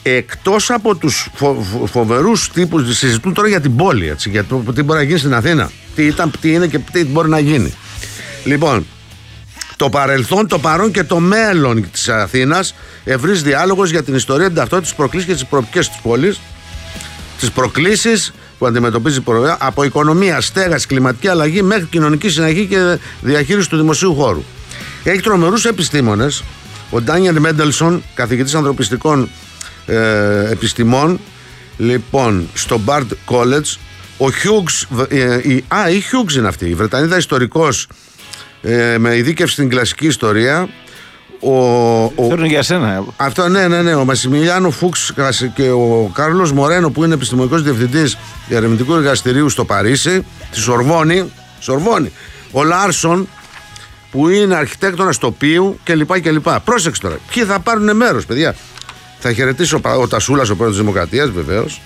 εκτός από τους φοβερούς τύπους, συζητούν τώρα για την πόλη, έτσι, για το τι μπορεί να γίνει στην Αθήνα, τι ήταν, τι είναι και τι μπορεί να γίνει. Λοιπόν, το παρελθόν, το παρόν και το μέλλον της Αθήνας, ευρύς διάλογος για την ιστορία, την ταυτότητα, τις προκλήσεις και τις προοπτικές της πόλης, τις προκλήσεις που αντιμετωπίζει από οικονομία, στέγαση, κλιματική αλλαγή μέχρι κοινωνική συνοχή και διαχείριση του δημοσίου χώρου. Έχει τρομερούς επιστήμονες, ο Ντάνιελ Μέντελσον, καθηγητής ανθρωπιστικών επιστημών, λοιπόν, στο Bard College, ο Hughes, η Hughes είναι αυτή, η Βρετανίδα ιστορικός με ειδίκευση στην κλασική ιστορία. Φέρνω για σένα. Αυτό, ναι. Ο Μασιμιλιάνο Φούξ και ο Κάρλος Μορένο, που είναι επιστημονικός διευθυντής ερευνητικού εργαστηρίου στο Παρίσι, τη Σορβόνη. Ο Λάρσον, που είναι αρχιτέκτονας τοπίου κλπ. Πρόσεξε τώρα, ποιοι θα πάρουν μέρος, παιδιά. Θα χαιρετήσω ο Τασούλας, ο πρόεδρος της Δημοκρατίας, βεβαίως.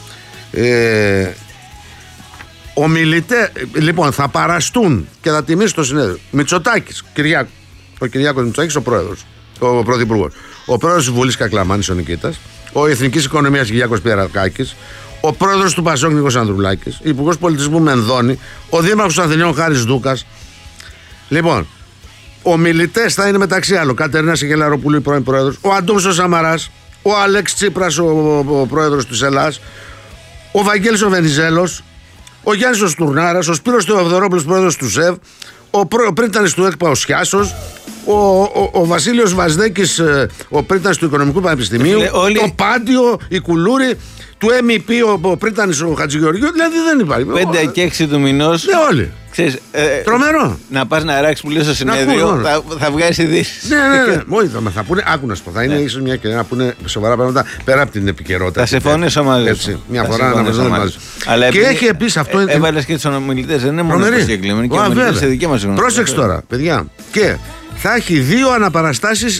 Ομιλητές, λοιπόν, θα παραστούν και θα τιμήσουν το συνέδριο. Μητσοτάκης, ο Κυριάκος Μητσοτάκης, ο πρωθυπουργός. Ο πρόεδρος της Βουλής Κακλαμάνης, ο Νικήτας. Ο Εθνικής Οικονομίας Κυριάκος Πιερακάκης. Ο πρόεδρος του Πασόκ Νίκος Ανδρουλάκης. Υπουργός Πολιτισμού Μενδώνη. Ο δήμαρχος Αθηναίων Χάρης Δούκας. Λοιπόν, ομιλητές θα είναι μεταξύ άλλων Κατερίνα Σικελαροπούλου, πρώην πρόεδρος. Ο Αντώνης Σαμαράς. Ο Αλέξ Τσίπρας, ο πρόεδρος της Ελλάδας. Ο Βαγγέλης ο Βενιζέλος. Ο Γιάννης ο Στουρνάρας. Ο Σπύρος Θεοδωρόπουλος, πρόεδρος του ΣΕΒ. Ο πρίτανης του ΕΚΠΑ ο Σιάσος. Ο Βασίλειος Βαζδέκης, ο πρίτανης του Οικονομικού Πανεπιστημίου. Το Πάντιο, η Κουλούρη. Του MEP, ο πρίτανης ο Χατζηγεωργίου. Δηλαδή δεν υπάρχει. 5 και 6 του μηνός. Ναι, όλοι. Ξέρεις, τρομερό. Να πας να ράξεις που λες στο συνέδριο, θα βγάλεις ειδήσεις. Ναι. Όχι, θα πούνε, άκου να σου πω. Θα είναι ίσως μια και να πούνε σοβαρά πράγματα πέρα από την επικαιρότητα. Θα σε φώνεσαι μαζί. Έτσι, μια φορά να μας δούμε μαζί. Και έχει επίσης αυτό. Έβαλες και τους ομιλητές, δεν είναι μόνο προσκεκλημένοι. Και ομιλητές σε δική μας γνώμη. Πρόσεξε τώρα, παιδιά. Και θα έχει 2 αναπαραστάσεις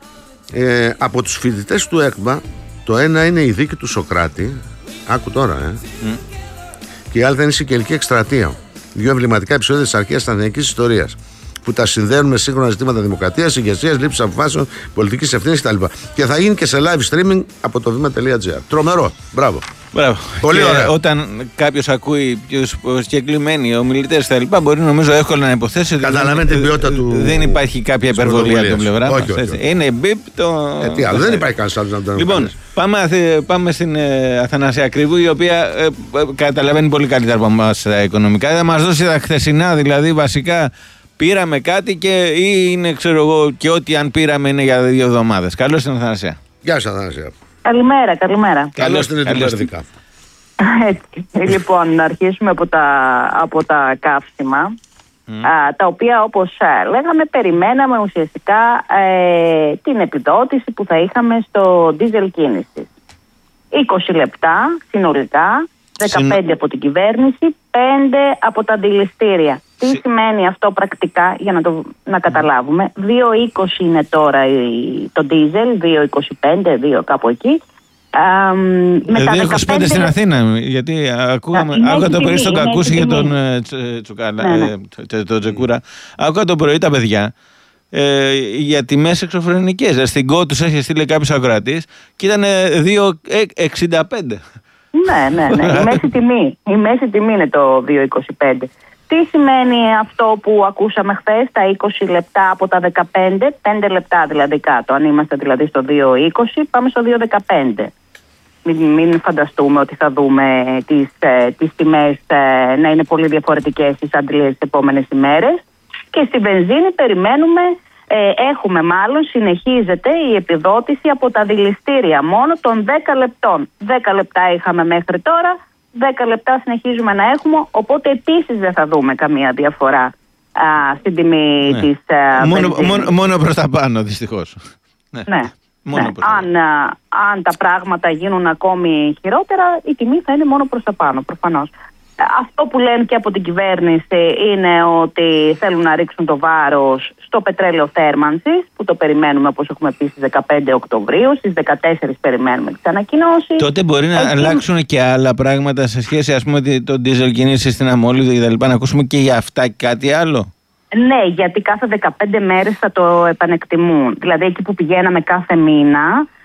από τους φοιτητές του ΕΚΜΑ. Το ένα είναι η δίκη του Σοκράτη. Άκου τώρα, Και η άλλη θα είναι η Σικελική Εκστρατεία. 2 εμβληματικά επεισόδια της αρχαίας αθηναϊκής ιστορίας, που τα συνδέουν με σύγχρονα ζητήματα δημοκρατίας, ηγεσίας, λήψης αποφάσεων, πολιτικής ευθύνης κτλ. Και θα γίνει και σε live streaming από το βήμα.gr. Τρομερό. Μπράβο. Πολύ ωραία. Όταν κάποιος ακούει ποιους προσκεκλημένοι ομιλητές κτλ., μπορεί νομίζω εύκολα να υποθέσει ότι καταλαβαίνει την ποιότητα του. Δεν υπάρχει κάποια υπερβολή από την πλευρά μας. Είναι μπιπ το. Τι άλλο, δεν υπάρχει κανένας άλλος να το Λοιπόν, πάμε στην Αθανασία Κρύβου, η οποία καταλαβαίνει πολύ καλύτερα από εμάς τα οικονομικά. Θα μας δώσει τα χθεσινά, δηλαδή βασικά. Πήραμε κάτι ή είναι, ξέρω εγώ, και ό,τι αν πήραμε είναι για 2 εβδομάδες. Καλώς την Αθανασία. Γεια σας, Αθανασία. Καλημέρα. Καλώς την Ετοιμέρδικα. Λοιπόν, να αρχίσουμε από τα καύσιμα, τα οποία, όπως λέγαμε, περιμέναμε ουσιαστικά την επιδότηση που θα είχαμε στο ντίζελ κίνησης. 20 λεπτά συνολικά, 15 από την κυβέρνηση, 5 από τα αντιληστήρια. Τι σημαίνει αυτό πρακτικά, για να καταλάβουμε? 2,20 είναι τώρα το ντίζελ, 2,25, 2 κάπου εκεί. 2,25 στην Αθήνα, γιατί άκουγα το πρωί στον Κακούση για τον Τσεκούρα. Άκουγα το πρωί τα παιδιά για τιμές εξωφρενικές. Στην ΚΟ τους έχει στείλει κάποιος ακροατής και ήταν 2,65. Ναι. Η μέση τιμή είναι το 2,25. Τι σημαίνει αυτό που ακούσαμε χθες, τα 20 λεπτά από τα 15, 5 λεπτά δηλαδή κάτω. Αν είμαστε δηλαδή στο 2,20, πάμε στο 2,15. Μην φανταστούμε ότι θα δούμε τις τιμές να είναι πολύ διαφορετικές στις αντλίες τις επόμενες ημέρες. Και στη βενζίνη περιμένουμε, συνεχίζεται η επιδότηση από τα δηληστήρια μόνο των 10 λεπτών. 10 λεπτά είχαμε μέχρι τώρα, 10 λεπτά συνεχίζουμε να έχουμε, οπότε επίσης δεν θα δούμε καμία διαφορά στην τιμή της βενζίνης. Μόνο προς τα πάνω, δυστυχώς. Ναι. Αν τα πράγματα γίνουν ακόμη χειρότερα, η τιμή θα είναι μόνο προς τα πάνω, προφανώς. Αυτό που λένε και από την κυβέρνηση είναι ότι θέλουν να ρίξουν το βάρος στο πετρέλαιο θέρμανσης, που το περιμένουμε, όπως έχουμε πει, στις 15 Οκτωβρίου, στις 14 περιμένουμε τις ανακοινώσεις. Τότε μπορεί να αλλάξουν και άλλα πράγματα σε σχέση, ας πούμε, το ντίζελ κινήσεις στην αμμόλυδο κτλ. Να ακούσουμε και για αυτά και κάτι άλλο. Ναι, γιατί κάθε 15 μέρες θα το επανεκτιμούν. Δηλαδή εκεί που πηγαίναμε κάθε μήνα,